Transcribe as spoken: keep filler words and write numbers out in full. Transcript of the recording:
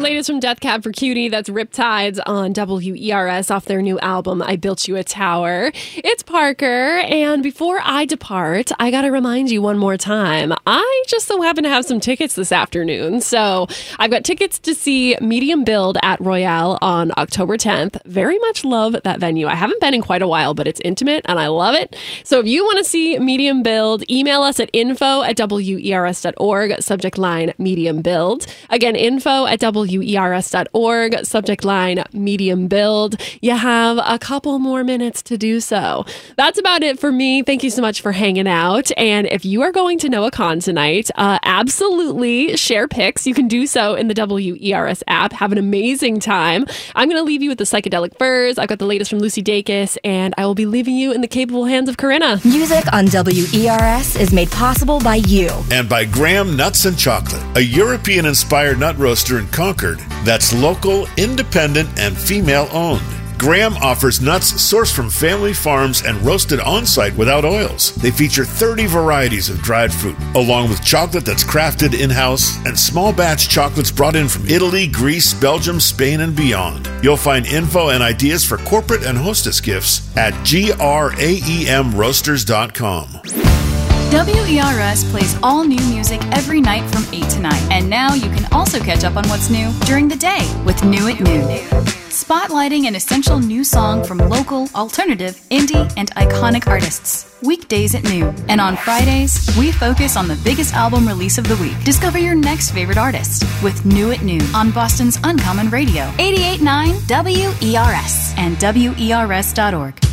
latest from Death Cab for Cutie. That's Riptides on W E R S off their new album, I Built You a Tower. It's Parker, and before I depart, I got to remind you one more time. I just so happen to have some tickets this afternoon. So I've got tickets to see Medium Build at Royale on October tenth. Very much love that venue. I haven't been in quite a while, but it's intimate and I love it. So if you want to see Medium Build, email us at info at W E R S dot org, subject line Medium Build. Again, info at W E R S dot org, subject line Medium Build. You have a couple more minutes to do so. That's about it for me. Thank you so much for hanging out. And if you are going to NoahCon tonight, uh, absolutely share pics. You can do so in the W E R S app. Have an amazing time. I'm going to leave you with the Psychedelic Furs. I've got the latest from Lucy Dacus, and I will be leaving you in the capable hands of Corinna. Music on W E R S is made possible by you. And by Graham Nuts and Chocolate, a European-inspired nut roaster in Concord that's local, independent, and female-owned. Graham offers nuts sourced from family farms and roasted on-site without oils. They feature thirty varieties of dried fruit, along with chocolate that's crafted in-house and small batch chocolates brought in from Italy, Greece, Belgium, Spain, and beyond. You'll find info and ideas for corporate and hostess gifts at graem roasters dot com. W E R S plays all new music every night from eight to nine. And now you can also catch up on what's new during the day with New at Noon. Spotlighting an essential new song from local, alternative, indie, and iconic artists. Weekdays at noon. And on Fridays, we focus on the biggest album release of the week. Discover your next favorite artist with New at Noon on Boston's Uncommon Radio. eighty-eight point nine W E R S and W E R S dot org.